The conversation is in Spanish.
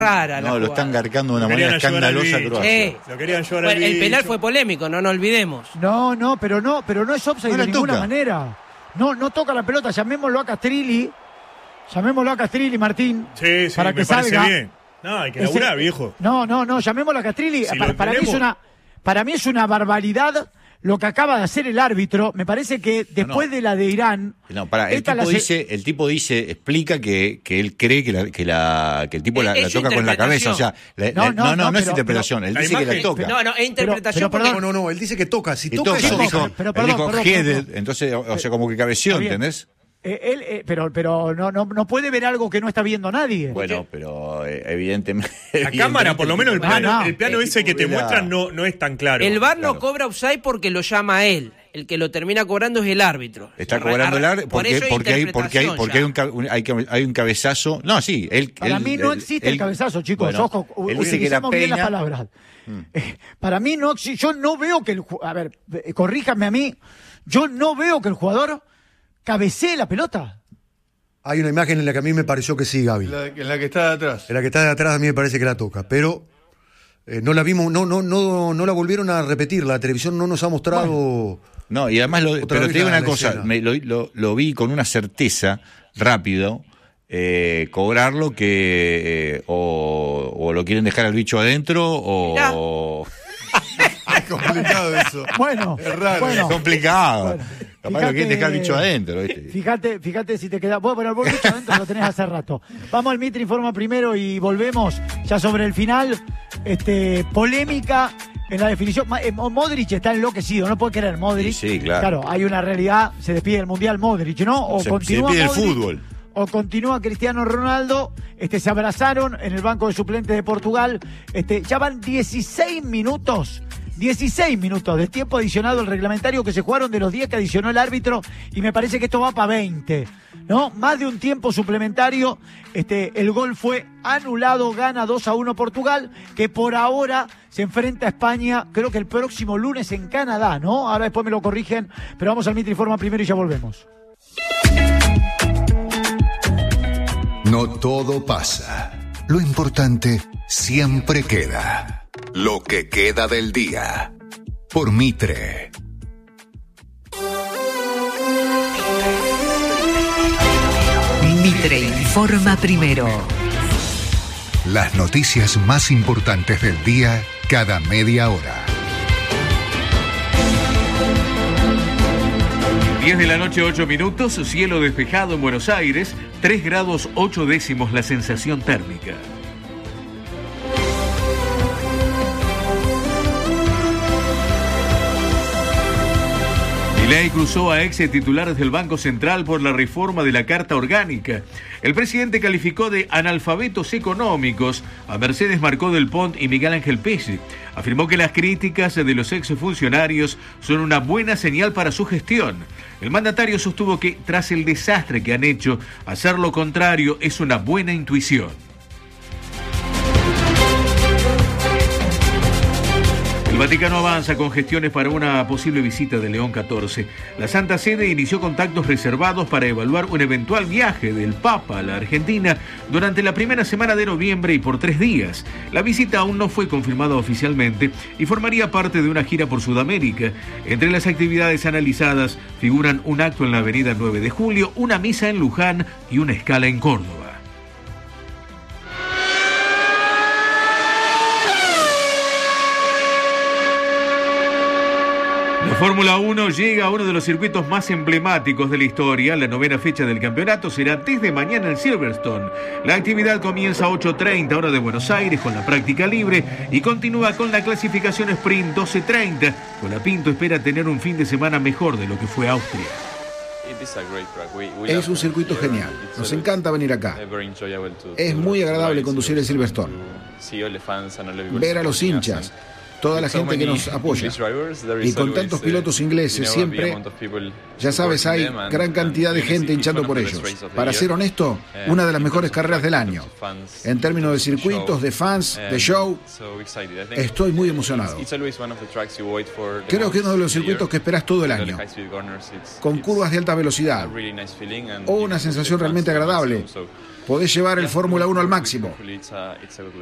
rara. No, lo están garcando de una manera escandalosa a Croacia. Lo querían llevar al bicho. El penal fue polémico, no nos olvidemos. No, pero no es offside de ninguna manera. No toca la pelota, llamémoslo a Castrilli, Martín. Sí, para que me parece salga. bien. No, hay que laburar, viejo. No, llamémoslo a Castrilli. Si para mí es una barbaridad lo que acaba de hacer el árbitro. Me parece que después de la de Irán... El tipo explica que él cree que el tipo la toca con la cabeza. O sea, no es interpretación. Él dice que la toca. No, es interpretación. No, él dice que toca. Si toca, eso toca. Él dijo headed, entonces, o sea, como que cabeció, ¿entendés? Pero no puede ver algo que no está viendo nadie. Bueno, pero evidentemente... La cámara, por lo menos el plano ese que te muestran no es tan claro. El VAR no cobra offside porque lo llama a él. El que lo termina cobrando es el árbitro. Está cobrando el árbitro porque hay un cabezazo. No, sí. Para mí no existe el cabezazo, chicos. Bueno, ojo, él dice que la bien pena... las palabras. Para mí no, yo no veo que a ver, corríjame a mí. Yo no veo que el jugador cabecee la pelota. Hay una imagen en la que a mí me pareció que sí, Gaby. En la que está de atrás. En la que está de atrás a mí me parece que la toca, pero no la vimos, no la volvieron a repetir. La televisión no nos ha mostrado. Bueno, no, y además, pero te digo una cosa, lo vi con una certeza rápido. Cobrarlo que o lo quieren dejar al bicho adentro o... Es complicado eso. Bueno, es raro. Es complicado. Capaz lo quieren dejar el bicho adentro, ¿viste? Fíjate si te queda. Bueno, el bicho adentro lo tenés hace rato. Vamos al Mitre Informa primero y volvemos ya sobre el final. Polémica en la definición. Modric está enloquecido, no puede creer Modric. Sí, claro. Claro, hay una realidad, se despide del Mundial Modric, ¿no? O se continúa despide Modric, el fútbol. O continúa Cristiano Ronaldo. Se abrazaron en el banco de suplentes de Portugal. Ya van 16 minutos de tiempo adicionado al reglamentario que se jugaron de los 10 que adicionó el árbitro, y me parece que esto va para 20, ¿no? Más de un tiempo suplementario. El gol fue anulado, gana 2-1 Portugal, que por ahora se enfrenta a España, creo que el próximo lunes en Canadá, ¿no? Ahora después me lo corrigen, pero vamos al Mitre Informa primero y ya volvemos. No todo pasa. Lo importante siempre queda. Lo que queda del día. Por Mitre. Mitre informa primero. Las noticias más importantes del día cada media hora. 10 de la noche, 8 minutos, cielo despejado en Buenos Aires, 3 grados 8 décimos la sensación térmica. Milei cruzó a ex titulares del Banco Central por la reforma de la Carta Orgánica. El presidente calificó de analfabetos económicos a Mercedes Marcó del Pont y Miguel Ángel Pese. Afirmó que las críticas de los exfuncionarios son una buena señal para su gestión. El mandatario sostuvo que, tras el desastre que han hecho, hacer lo contrario es una buena intuición. El Vaticano avanza con gestiones para una posible visita de León XIV. La Santa Sede inició contactos reservados para evaluar un eventual viaje del Papa a la Argentina durante la primera semana de noviembre y por 3 días. La visita aún no fue confirmada oficialmente y formaría parte de una gira por Sudamérica. Entre las actividades analizadas figuran un acto en la avenida 9 de Julio, una misa en Luján y una escala en Córdoba. La Fórmula 1 llega a uno de los circuitos más emblemáticos de la historia. La 9ª fecha del campeonato será desde mañana en Silverstone. La actividad comienza a 8:30 hora de Buenos Aires con la práctica libre y continúa con la clasificación sprint 12:30. Colapinto espera tener un fin de semana mejor de lo que fue Austria. Es un circuito genial. Nos encanta venir acá. Es muy agradable conducir el Silverstone. Ver a los hinchas. toda la gente que nos apoya. Y con tantos pilotos ingleses siempre, ya sabes, hay gran cantidad de gente hinchando por ellos. Para ser honesto, una de las mejores carreras del año. En términos de circuitos, de fans, de show, estoy muy emocionado. Creo que es uno de los circuitos que esperas todo el año, con curvas de alta velocidad, o una sensación realmente agradable. Podés llevar el Fórmula 1 al máximo.